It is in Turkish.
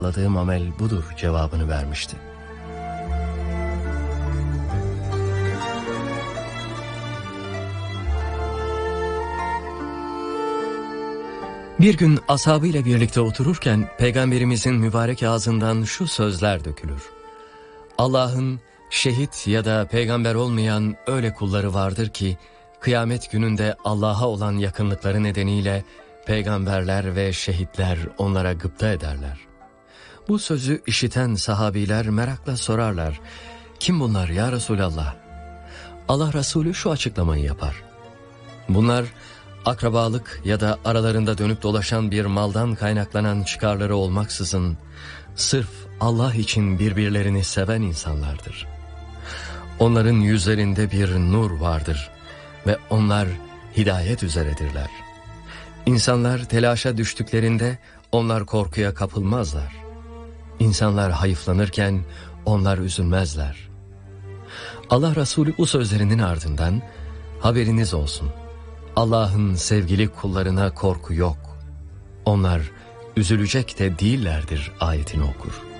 Anladığım amel budur cevabını vermişti. Bir gün ashabıyla birlikte otururken Peygamberimizin mübarek ağzından şu sözler dökülür. Allah'ın şehit ya da peygamber olmayan öyle kulları vardır ki kıyamet gününde Allah'a olan yakınlıkları nedeniyle peygamberler ve şehitler onlara gıpta ederler. Bu sözü işiten sahabiler merakla sorarlar. Kim bunlar ya Resulallah? Allah Resulü şu açıklamayı yapar. Bunlar akrabalık ya da aralarında dönüp dolaşan bir maldan kaynaklanan çıkarları olmaksızın sırf Allah için birbirlerini seven insanlardır. Onların yüzlerinde bir nur vardır ve onlar hidayet üzeredirler. İnsanlar telaşa düştüklerinde onlar korkuya kapılmazlar. İnsanlar hayıflanırken onlar üzülmezler. Allah Resulü bu sözlerinin ardından haberiniz olsun. Allah'ın sevgili kullarına korku yok. Onlar üzülecek de değillerdir ayetini okur.